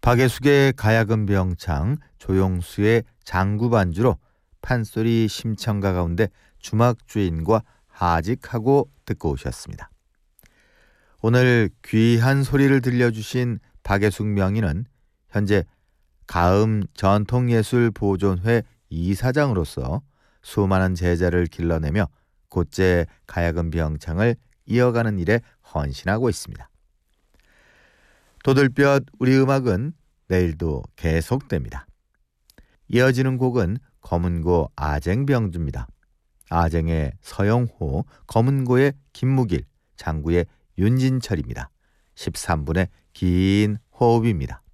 박예숙의 가야금 병창, 조용수의 장구 반주로 판소리 심청가 가운데 주막 주인과 하직하고 듣고 오셨습니다. 오늘 귀한 소리를 들려주신 박예숙 명인은 현재 가음 전통예술보존회 이사장으로서 수많은 제자를 길러내며 곧제 가야금 병창을 이어가는 일에 헌신하고 있습니다. 도들볕 우리 음악은 내일도 계속됩니다. 이어지는 곡은 검은고 아쟁병주입니다. 아쟁의 서영호, 검은고의 김무길, 장구의 윤진철입니다. 13분의 긴 호흡입니다.